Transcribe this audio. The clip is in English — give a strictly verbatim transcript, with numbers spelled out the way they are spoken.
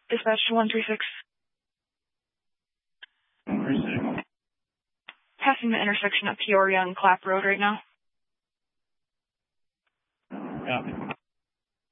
Dispatch to one three six. one three six. Passing the intersection of Peoria and Clapp Road right now. Copy.